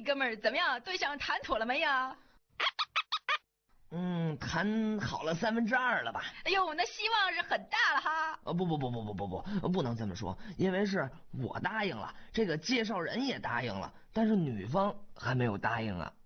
哥们儿，怎么样？对象谈妥了没呀？ 谈好了2/3了吧？ 哎呦，那希望是很大了哈。 不能这么说，因为是我答应了，这个介绍人也答应了，但是女方还没有答应啊。